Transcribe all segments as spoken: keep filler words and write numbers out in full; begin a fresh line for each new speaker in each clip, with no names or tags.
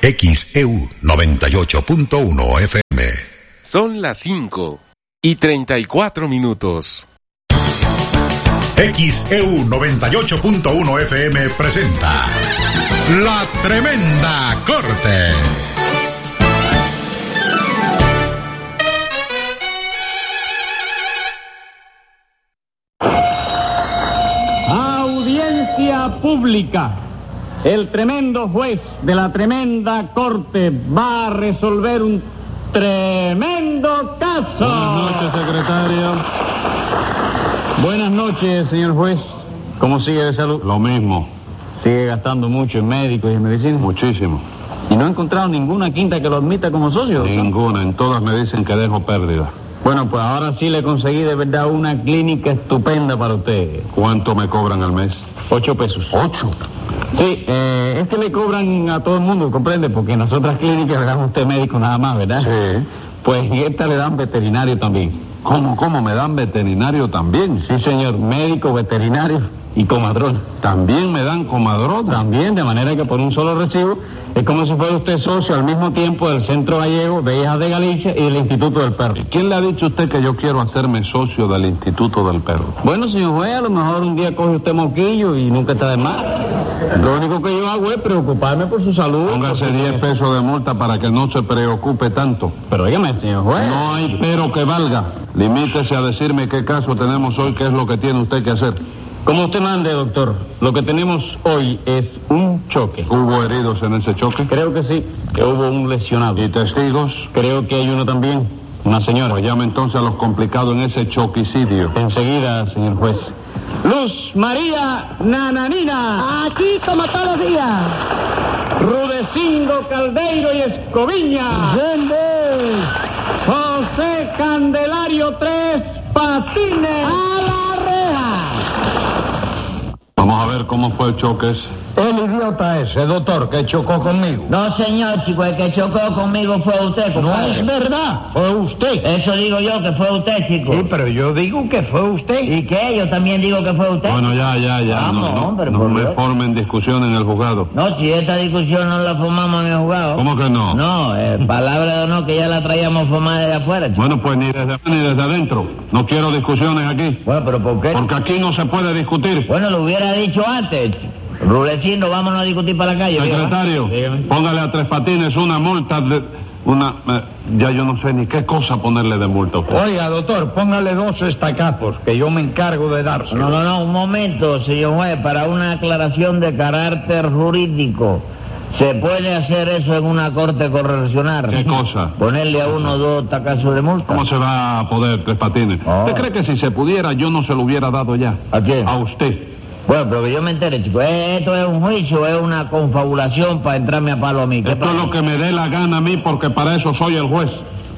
X E U noventa y ocho punto uno F M.
Son las cinco y treinta y cuatro minutos.
X E U noventa y ocho punto uno F M presenta La Tremenda Corte.
Audiencia pública. El tremendo juez de la tremenda corte va a resolver un tremendo caso.
Buenas noches, secretario.
Buenas noches, señor juez. ¿Cómo sigue de salud?
Lo mismo.
¿Sigue gastando mucho en médicos y en medicina?
Muchísimo.
¿Y no ha encontrado ninguna quinta que lo admita como socio?
Ninguna. En todas me dicen que dejo pérdida.
Bueno, pues ahora sí le conseguí de verdad una clínica estupenda para usted.
¿Cuánto me cobran al mes?
Ocho pesos.
¿Ocho?
Sí, eh, es que le cobran a todo el mundo, ¿comprende? Porque en las otras clínicas le dan a usted médico nada más, ¿verdad?
Sí.
Pues en esta le dan veterinario también.
¿Cómo, cómo? ¿Me dan veterinario también?
Sí, señor, médico, veterinario y comadrón.
¿También me dan comadrón?
También, de manera que por un solo recibo es como si fuera usted socio al mismo tiempo del Centro Gallego de Hijas de Galicia y del Instituto del Perro.
¿Quién le ha dicho a usted que yo quiero hacerme socio del Instituto del Perro?
Bueno, señor juez, a lo mejor un día coge usted moquillo y nunca está de más. Lo único que yo hago es preocuparme por su salud.
Póngase diez pesos de multa para que no se preocupe tanto.
Pero dígame, señor juez.
No hay pero que valga. Limítese a decirme qué caso tenemos hoy, qué es lo que tiene usted que hacer.
Como usted mande, doctor, lo que tenemos hoy es un choque.
¿Hubo heridos en ese choque?
Creo que sí, que hubo un lesionado.
¿Y testigos?
Creo que hay uno también, una señora.
Pues llame entonces a los complicados en ese choquicidio.
Enseguida, señor juez. Luz María Nananina.
Aquí como todos los días.
Rudecindo Caldeiro y Escoviña.
¿Dónde?
José Candelario Tres Patines.
A la reja.
Vamos a ver cómo fue el choque ese.
El idiota ese, doctor, que chocó conmigo.
No, señor, chico, el que chocó conmigo fue usted,
No
compadre.
es verdad, fue usted.
Eso digo yo, que fue usted, chico.
Sí, pero yo digo que fue usted.
¿Y qué? Yo también digo que fue usted.
Bueno, ya, ya, ya.
Vamos,
no no,
hombre,
no
por
me
Dios.
formen discusión en el juzgado.
No, si esta discusión no la formamos en el juzgado.
¿Cómo que no?
No, eh, palabra de honor que ya la traíamos formada de afuera, chico.
Bueno, pues ni desde ni desde adentro. No quiero discusiones aquí.
Bueno, pero ¿por qué?
Porque aquí no se puede discutir.
Bueno, lo hubiera dicho antes. Rulecindo, vámonos a discutir para la calle.
Secretario,
Dígame.
póngale a Tres Patines una multa de... Una... eh, ya yo no sé ni qué cosa ponerle de multa a usted.
Oiga, doctor, póngale dos estacazos, que yo me encargo de dárselo.
No, no, no, un momento, señor juez, para una aclaración de carácter jurídico. ¿Se puede hacer eso en una corte correccional?
¿Qué cosa?
Ponerle a uno dos tacazos de multa.
¿Cómo se va a poder, Tres Patines?
Oh.
¿Usted cree que si se pudiera yo no se lo hubiera dado ya?
¿A quién?
A usted.
Bueno, pero que yo me entere, chico. ¿Esto es un juicio, es una confabulación para entrarme a palo a mí? ¿Qué
Esto es
pasa?
lo que me dé la gana a mí porque para eso soy el juez.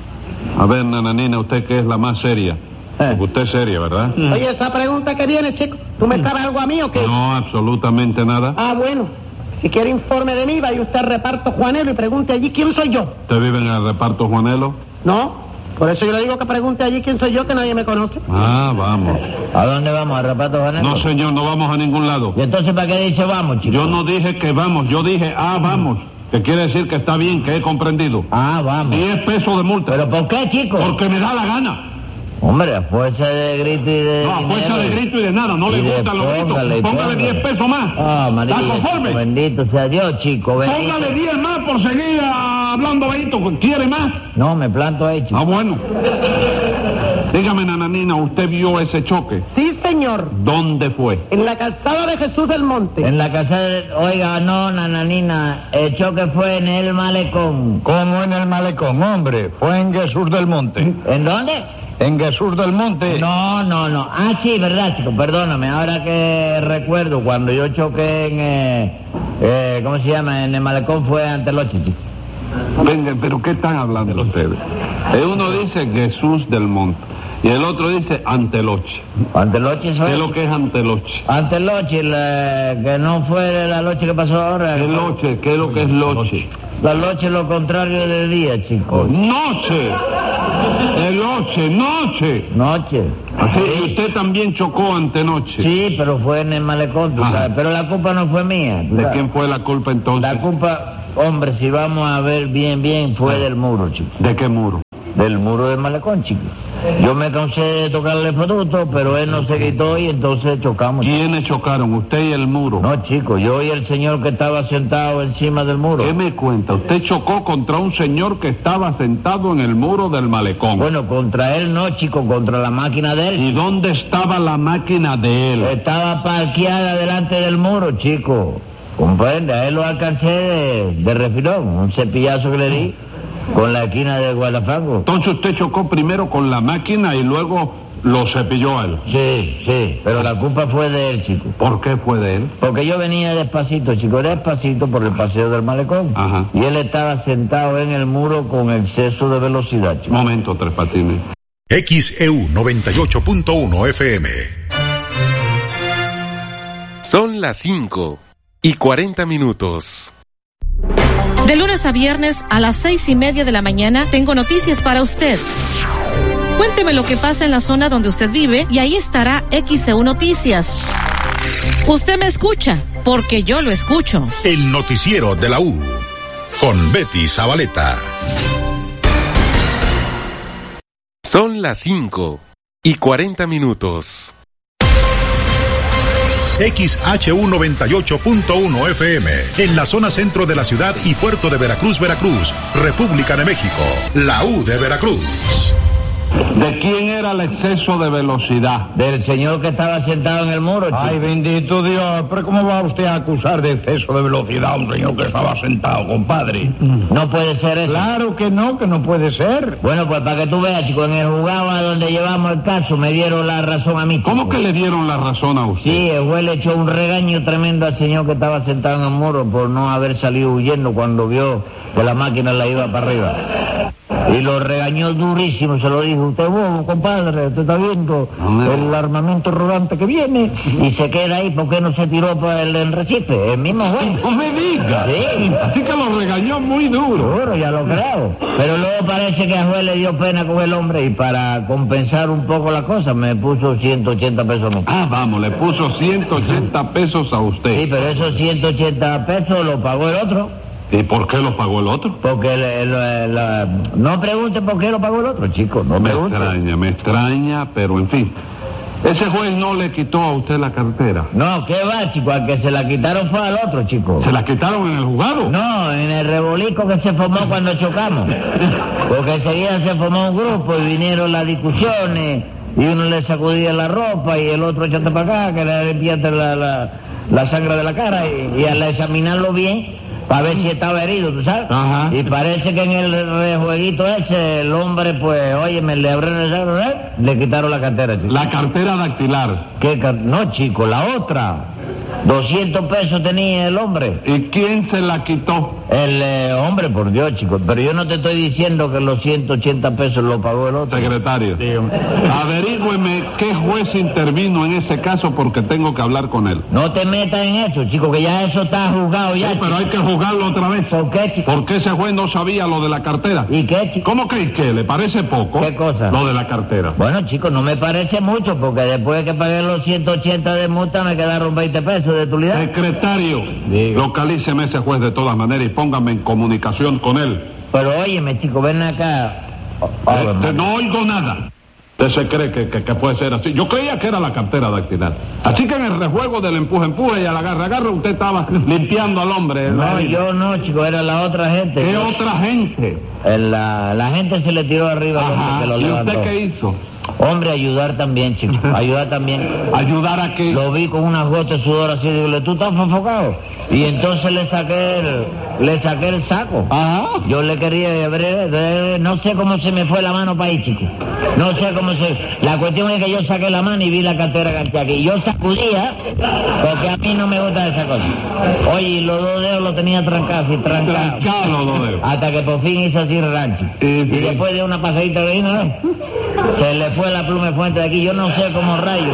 A ver, Nananina, usted que es la más seria. Porque usted es seria, ¿verdad?
Oye, esa pregunta que viene, chico, ¿tú me sabes algo a mí o qué?
No, absolutamente nada.
Ah, bueno, si quiere informe de mí, vaya usted al reparto Juanelo y pregunte allí quién soy yo.
¿Usted vive en el reparto Juanelo?
No, por eso yo le digo que pregunte allí quién soy yo, que nadie me conoce.
Ah, vamos.
¿A dónde vamos? ¿Al reparto Juanelo?
No, señor, no vamos a ningún lado.
¿Y entonces para qué dice vamos, chico?
Yo no dije que vamos, yo dije, ah, vamos. Que quiere decir que está bien, que he comprendido.
Ah, vamos.
Diez pesos de multa.
¿Pero por qué, chico?
Porque me da la gana.
Hombre, a fuerza de grito y de
No, a fuerza de grito y de nada, no
Y
le
de
gustan los gritos.
póngale,
Póngale
póngale.
diez pesos más.
Ah, María.
¿Está conforme?
Bendito sea Dios, chico. Bendito.
Póngale diez más por seguir hablando bajito. ¿Quiere más?
No, me planto ahí, chico.
Ah, bueno. Dígame, Nananina, ¿usted vio ese choque?
Sí, señor,
¿Dónde fue?
en la calzada de Jesús del Monte.
En la casa de... Oiga, no, nananina, el choque fue en el malecón.
¿Cómo en el malecón, hombre? Fue en Jesús del Monte.
¿En dónde?
En Jesús del Monte.
No, no, no. Ah, sí, verdad, chico, perdóname. Ahora que recuerdo, cuando yo choqué en... Eh, eh, ¿Cómo se llama? En el malecón fue ante Loche, chico.
Venga, pero ¿qué están hablando ustedes? El uno dice Jesús del Monte y el otro dice Anteloche.
Anteloche soy.
¿Qué es lo que es Anteloche?
Anteloche, la, que no fue la noche que pasó ahora.
¿Qué es loche? ¿Qué es lo que es loche?
La noche es lo contrario del día, chico.
¡Noche! De noche, noche.
Noche.
Así, y usted también chocó antenoche.
Sí, pero fue en el malecón, tú
Ajá.
sabes. Pero la culpa no fue mía. tú
¿De
sabes.
quién fue la culpa entonces?
La culpa... hombre, si vamos a ver bien, bien, fue del muro, chico.
¿De qué muro?
Del muro del malecón, chico. Yo me cansé de tocarle el producto, pero él no se quitó y entonces chocamos.
¿Quiénes chocaron? ¿Usted y el muro?
No, chico, yo y el señor que estaba sentado encima del muro.
¿Qué me cuenta? Usted chocó contra un señor que estaba sentado en el muro del malecón.
Bueno, contra él no, chico, contra la máquina de él.
¿Y dónde estaba la máquina de él?
Estaba parqueada delante del muro, chico. Comprende, a él lo alcancé de, de refilón, un cepillazo que le di con la esquina de Guadafango.
Entonces usted chocó primero con la máquina y luego lo cepilló a él.
Sí, sí, pero la culpa fue de él, chico.
¿Por qué fue de él?
Porque yo venía despacito, chico, despacito por el paseo del malecón.
Ajá.
Y él estaba sentado en el muro con exceso de velocidad, chico.
Momento, Tres Patines.
X E U noventa y ocho punto uno F M.
Son las cinco y cuarenta minutos.
De lunes a viernes a las seis y media de la mañana tengo noticias para usted. Cuénteme lo que pasa en la zona donde usted vive y ahí estará X E U Noticias. Usted me escucha porque yo lo escucho.
El noticiero de la U con Betty Zabaleta.
Son las cinco y cuarenta minutos.
X H U noventa y ocho punto uno F M, en la zona centro de la ciudad y puerto de Veracruz, Veracruz, República de México, la U de Veracruz.
¿De quién era el exceso de velocidad?
Del señor que estaba sentado en el muro, chico.
Ay, bendito Dios, pero ¿cómo va usted a acusar de exceso de velocidad a un señor que estaba sentado, compadre?
No puede ser eso.
Claro que no, que no puede ser.
Bueno, pues para que tú veas, chico, en el juzgado a donde llevamos el caso me dieron la razón a mí, chico.
¿Cómo que le dieron la razón a usted?
Sí, el juez le echó un regaño tremendo al señor que estaba sentado en el muro por no haber salido huyendo cuando vio que la máquina la iba para arriba. Y lo regañó durísimo, se lo dijo, usted bobo, compadre, usted está viendo el armamento rodante que viene, y se queda ahí, ¿por qué no se tiró para el, el recife? El mismo juez.
No me diga.
Sí.
Así que lo regañó muy duro.
Duro, ya lo creo. Pero luego parece que a juez le dio pena con el hombre, y para compensar un poco la cosa, me puso ciento ochenta pesos más.
Ah, vamos, le puso ciento ochenta pesos a usted.
Sí, pero esos ciento ochenta pesos lo pagó el otro.
¿Y por qué lo pagó el otro?
Porque el, el, el, el, no pregunte por qué lo pagó el otro, chico, no
me
pregunte.
Me extraña, me extraña, pero en fin. Ese juez no le quitó a usted la cartera.
No, ¿qué va, chico? Al que se la quitaron fue al otro, chico.
¿Se la quitaron en el juzgado?
No, en el rebolico que se formó cuando chocamos. Porque enseguida se formó un grupo y vinieron las discusiones, y uno le sacudía la ropa y el otro echate para acá, que le limpiaste la, la, la sangre de la cara, y, y al examinarlo bien, para ver si estaba herido, ¿tú sabes?
Ajá.
Y parece que en el rejueguito ese, el hombre, pues, oye, me le abrieron el sagro, ¿eh? Le quitaron la cartera, chico.
La cartera dactilar.
¿Qué car- No, chico, la otra. doscientos pesos tenía el hombre.
¿Y quién se la quitó?
El eh, hombre, por Dios, chico. Pero yo no te estoy diciendo que los ciento ochenta pesos lo pagó el otro.
Secretario, averígüeme qué juez intervino en ese caso porque tengo que hablar con él.
No te metas en eso, chico, que ya eso está juzgado ya.
Sí, pero hay que juzgarlo otra vez.
¿Por qué, chico?
Porque ese juez no sabía lo de la cartera.
¿Y qué, chico?
¿Cómo que y qué? ¿Le parece poco?
¿Qué cosa?
Lo de la cartera.
Bueno, chico, no me parece mucho, porque después de que pagué los ciento ochenta de multa me quedaron veinte pesos de utilidad.
Secretario,
Diga.
localíceme ese juez de todas maneras y póngame en comunicación con él.
Pero óyeme, chico, ven acá. Oh,
Este, no oigo nada. Usted se cree que, que, que puede ser así. Yo creía que era la cartera dactilar. Así que en el rejuego del empuje-empuje y al agarre-agarre usted estaba limpiando al hombre.
No,
¿verdad?
yo no, chico, era la otra gente.
¿Qué otra gente?
El, la, la gente se le tiró arriba al hombre
Ajá.
que lo
¿Y
levantó.
usted qué hizo?
Hombre, ayudar también, chico, ayudar también.
¿Ayudar a qué?
Lo vi con unas gotas de sudor así, digo, ¿tú estás sofocado? Y entonces le saqué el, le saqué el saco.
Ajá.
Yo le quería abrir, no sé cómo se me fue la mano para ahí, chico. No sé cómo se... La cuestión es que yo saqué la mano y vi la cartera que aquí. Y yo sacudía, porque a mí no me gusta esa cosa. Oye, y los dos dedos los tenía trancados y trancados.
Trancado los dos dedos.
Hasta que por fin hizo así rancho.
Sí,
Y
sí.
después de una pasadita de vino, ¿no? Se le fue la pluma de fuente de aquí. Yo no sé cómo rayos.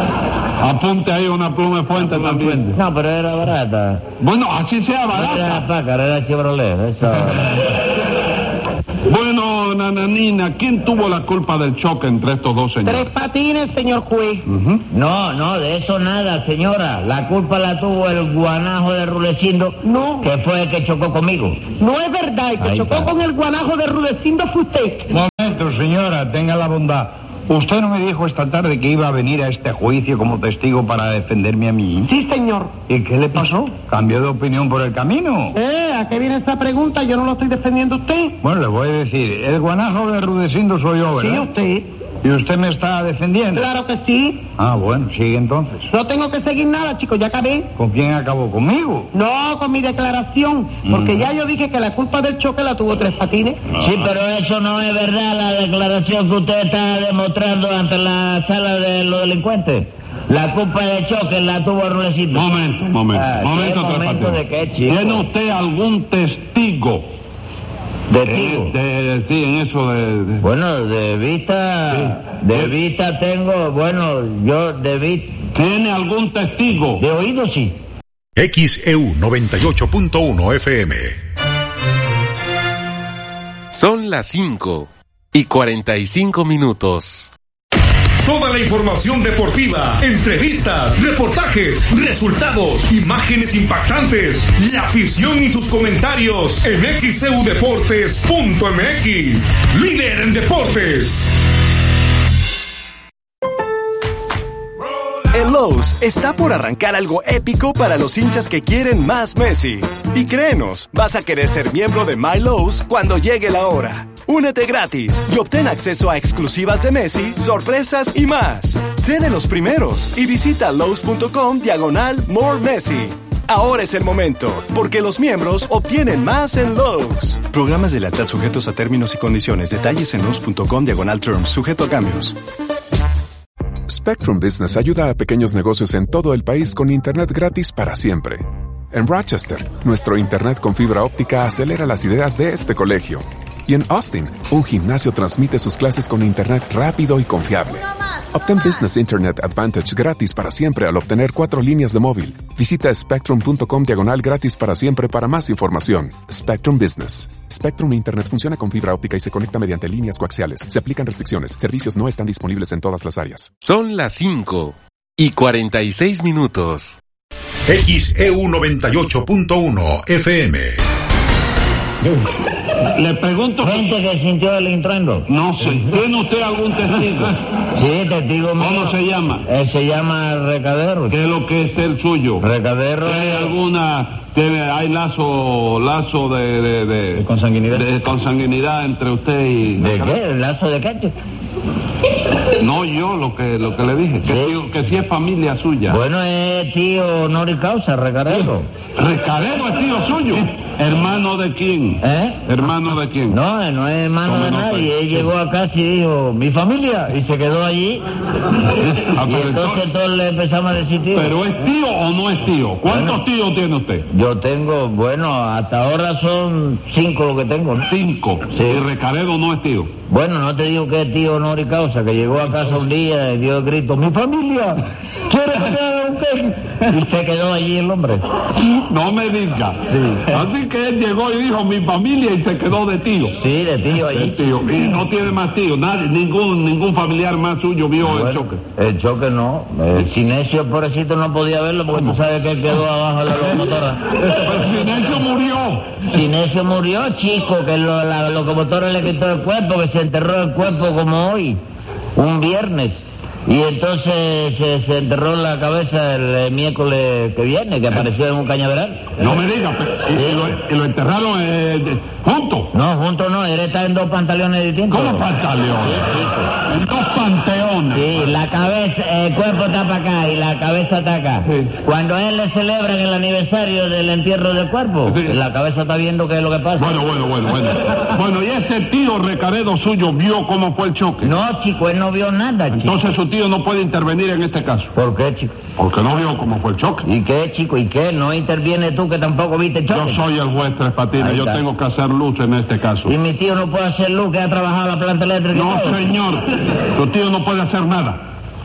Apunte ahí una pluma de fuente también.
No, pero era barata.
Bueno, así sea
No era
barata.
Packard, era Chevrolet. Eso...
Bueno, nananina, ¿quién tuvo la culpa del choque entre estos dos señores?
Tres Patines, señor juez.
Uh-huh.
No, no, de eso nada, señora. La culpa la tuvo el guanajo de Rudecindo,
No.
que fue el que chocó conmigo.
No es verdad, el que
Ahí
chocó
está.
con el guanajo de Rudecindo fue usted.
Momento, señora, tenga la bondad. ¿Usted no me dijo esta tarde que iba a venir a este juicio como testigo para defenderme a mí?
Sí, señor.
¿Y qué le pasó? ¿Cambió de opinión por el camino?
Eh, ¿a qué viene esa pregunta? Yo no lo estoy defendiendo a usted.
Bueno, le voy a decir, el guanajo de Rudecindo soy yo,
Sí,
¿verdad?
usted.
¿Y usted me está defendiendo?
Claro que sí.
Ah, bueno, sigue entonces.
No tengo que seguir nada, chicos, ya acabé.
¿Con quién acabó? ¿Conmigo?
No, con mi declaración, porque
Mm.
ya yo dije que la culpa del choque la tuvo Tres Patines.
Sí, pero eso no es verdad, la declaración que usted está demostrando ante la sala de los delincuentes. La culpa del choque la tuvo Rudecindo.
Momento, momento,
Ah, ¿qué
momento, Tres
momento
Patines.
de qué, chico?
¿Tiene usted algún testigo?
¿Testigo?
Eh, de- sí, en eso de... de-
Bueno, de vista, de vista tengo, bueno, yo de vista,
¿Tiene algún testigo?
de oído sí.
X E U noventa y ocho punto uno F M.
Son las cinco y cuarenta y cinco minutos.
Toda la información deportiva, entrevistas, reportajes, resultados, imágenes impactantes, la afición y sus comentarios en X E U Deportes punto M X. Líder en deportes.
En Lowe's está por arrancar algo épico para los hinchas que quieren más Messi. Y créenos, vas a querer ser miembro de My Lowe's cuando llegue la hora. Únete gratis y obtén acceso a exclusivas de Messi, sorpresas y más. Sé de los primeros y visita Lowe's.com diagonal More Messi. Ahora es el momento, porque los miembros obtienen más en Lowe's. Programas de lealtad sujetos a términos y condiciones. Detalles en Lowe's.com diagonal terms, sujeto a cambios.
Spectrum Business ayuda a pequeños negocios en todo el país con Internet gratis para siempre. En Rochester, nuestro Internet con fibra óptica acelera las ideas de este colegio. Y en Austin, un gimnasio transmite sus clases con Internet rápido y confiable. Obtén Business Internet Advantage gratis para siempre al obtener cuatro líneas de móvil. Visita spectrum.com diagonal gratis para siempre para más información. Spectrum Business. Spectrum Internet funciona con fibra óptica y se conecta mediante líneas coaxiales. Se aplican restricciones. Servicios no están disponibles en todas las áreas.
Son las cinco y cuarenta y seis minutos.
X E U noventa y ocho punto uno F M.
Le pregunto...
Gente que sintió el intruendo.
No sé. ¿Tiene usted algún testigo?
Sí, testigo mío.
¿Cómo se llama?
Eh, se llama Recadero.
¿Qué es lo que es el suyo?
Recadero.
¿Hay alguna... Tiene, hay lazo lazo de... de, de,
¿De consanguinidad?
De consanguinidad entre usted y...
¿De qué? ¿El lazo de qué?
No, yo lo que lo que le dije, que,
¿Sí?
tío, que sí es familia suya.
Bueno, es tío honor y causa, Recadero.
Recadero es tío suyo. ¿Hermano de quién?
¿Eh?
¿Hermano de quién?
No, no es hermano
¿Cómo
de
no,
nadie.
pues?
Él llegó acá y dijo, mi familia, y se quedó allí.
Ah,
Y
pero,
entonces todos le empezamos a decir tío.
¿Pero es tío o no es tío? ¿Cuántos
Bueno.
tíos tiene usted?
Yo tengo, bueno, hasta ahora son cinco lo que tengo, ¿no?
Cinco.
Sí.
Y Recadero no es tío.
Bueno, no te digo que es tío honor y causa, que llegó a casa un día y dio el grito, mi familia, ¿quiere que te haga un qué? Y se quedó allí el hombre.
No me diga.
Sí.
Así que él llegó y dijo mi familia y se quedó de tío.
Sí, de tío allí.
De tío. Y no tiene más tío. Nadie, ningún ningún familiar más suyo vio
Bueno,
el choque.
El choque no. El Sinesio, pobrecito, no podía verlo porque tú sabes que él quedó abajo de la locomotora.
Pues Sinesio murió.
Sinesio murió, chico, que lo- la locomotora le quitó el cuerpo, que se enterró el cuerpo como hoy, un viernes. Y entonces se, se enterró la cabeza el, eh, miércoles que viene, que apareció en un cañaveral.
No me diga. Y, y lo, y lo enterraron eh, de- juntos.
No, juntos no, él está en dos pantalones distintos.
¿Cómo pantaleones? En dos panteones.
Sí, la cabeza, el cuerpo está para acá y la cabeza está acá.
Sí.
Cuando él le celebran el aniversario del entierro del cuerpo,
Sí.
la cabeza está viendo qué es lo que pasa.
Bueno, bueno, bueno, bueno. Bueno, y ese tío Recaredo suyo vio cómo fue el choque.
No, chico, él no vio nada, chico.
Entonces su tío no puede intervenir en este caso.
¿Por qué, chico?
Porque no vio cómo fue el choque.
¿Y qué, chico? ¿Y qué? ¿No intervienes tú que tampoco viste el
Yo
choque?
soy el juez Tres Patines,
Ahí
yo
está.
tengo que hacer luz en este caso.
Y mi tío no puede hacer luz, que ha trabajado en la planta eléctrica. y
No,
todo.
señor, tu tío no puede hacer nada.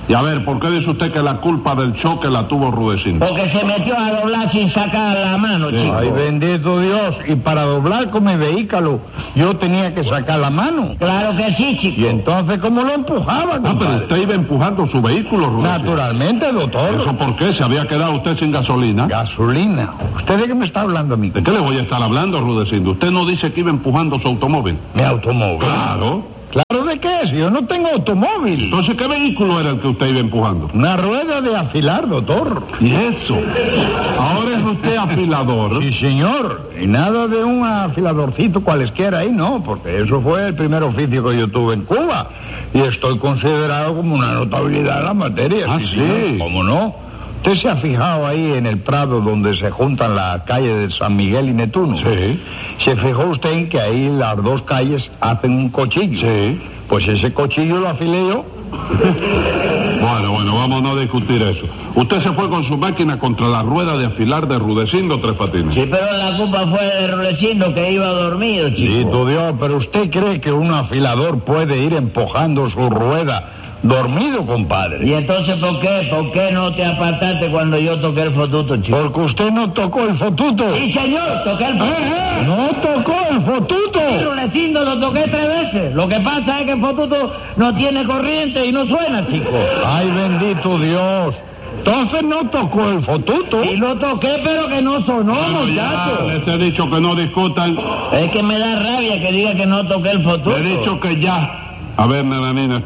Y a ver, ¿por qué dice usted que la culpa del choque la tuvo Rudecindo?
Porque se metió a doblar sin sacar la mano, chico.
Ay, bendito Dios. Y para doblar con mi vehículo, yo tenía que sacar la mano.
Claro que sí, chico.
Y entonces, ¿cómo lo empujaba,
Ah, pero usted iba empujando su vehículo, Rudecindo.
Naturalmente, doctor.
¿Eso por qué? ¿Se había quedado usted sin gasolina?
Gasolina. ¿Usted de qué me está hablando a mí?
¿De qué le voy a estar hablando, Rudecindo? Usted no dice que iba empujando su automóvil.
¿Mi automóvil?
Claro.
¿Claro de qué? Si yo no tengo automóvil.
Entonces, ¿qué vehículo era el que usted iba empujando?
Una rueda de afilar, doctor.
¿Y eso? Ahora es usted afilador.
Sí, señor. Y nada de un afiladorcito cualesquiera ahí, no, porque eso fue el primer oficio que yo tuve en Cuba. Y estoy considerado como una notabilidad en la materia.
Ah,
sí.
sí.
Señor. ¿Cómo no? ¿Usted se ha fijado ahí en el prado donde se juntan la calle de San Miguel y Netuno?
Sí.
¿Se fijó usted en que ahí las dos calles hacen un cochillo?
Sí.
Pues ese cochillo lo afilé yo.
Bueno, bueno, vamos a no discutir eso. Usted se fue con su máquina contra la rueda de afilar de Rudecindo Tres Patines.
Sí, pero la culpa fue de Rudecindo, que iba dormido, chico.
Sí, tu Dios, pero ¿usted cree que un afilador puede ir empujando su rueda dormido, compadre?
¿Y entonces por qué? ¿Por qué no te apartaste cuando yo toqué el fotuto, chico?
Porque usted no tocó el fotuto.
Sí, señor, toqué el fotuto.
¿Eh, eh? No tocó el fotuto.
Sí, Rudecindo, lo toqué tres veces. Lo que pasa es que el fotuto no tiene corriente y no suena, chico.
Ay, bendito Dios. Entonces no tocó el fotuto.
Y lo toqué, pero que no sonó,
Bueno, ya,
muchacho.
les he dicho que no discutan.
Es que me da rabia que diga que no toqué el fotuto.
Le he dicho que ya. A ver, nananina.